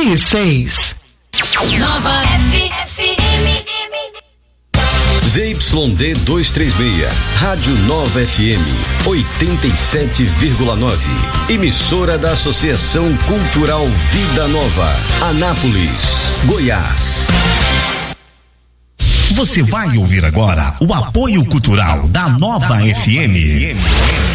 6. Nova FM. ZYD 236, Rádio Nova FM, 87,9. Emissora da Associação Cultural Vida Nova, Anápolis, Goiás. Você vai ouvir agora o apoio cultural da Nova FM.